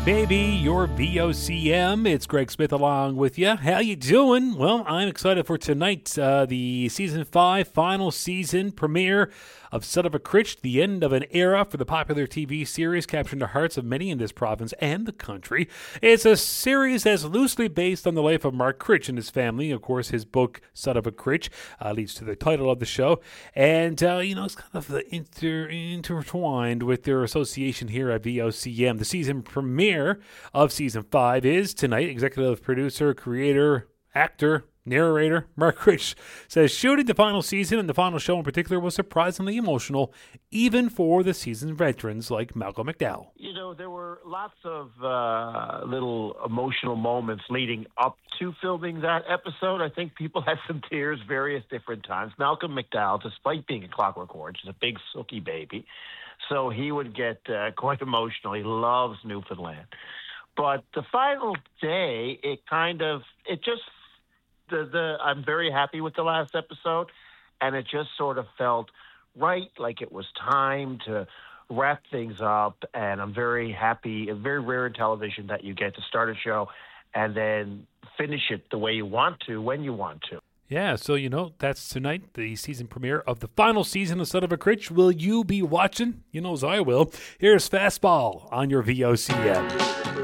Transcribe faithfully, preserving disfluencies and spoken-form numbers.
Baby, your V O C M. It's Greg Smith along with you. How you doing? Well, I'm excited for tonight, uh, the season five final season premiere of Son of a Critch, the end of an era for the popular T V series capturing the hearts of many in this province and the country. It's a series that's loosely based on the life of Mark Critch and his family. Of course, his book, Son of a Critch, uh, leads to the title of the show. And, uh, you know, it's kind of inter- intertwined with their association here at V O C M. The season premiere of season five is tonight. Executive producer, creator, actor, narrator Mark Critch says shooting the final season and the final show in particular was surprisingly emotional, even for the season's veterans like Malcolm McDowell. You know, there were lots of uh, little emotional moments leading up to filming that episode. I think people had some tears various different times. Malcolm McDowell, despite being a Clockwork Orange, is a big silky baby. So he would get uh, quite emotional. He loves Newfoundland. But the final day, it kind of, it just, the, the I'm very happy with the last episode. And it just sort of felt right, like it was time to wrap things up. And I'm very happy, very rare in television that you get to start a show and then finish it the way you want to, when you want to. Yeah, so, you know, that's tonight, the season premiere of the final season of Son of a Critch. Will you be watching? You know, as I will. Here's Fastball on your V O C M.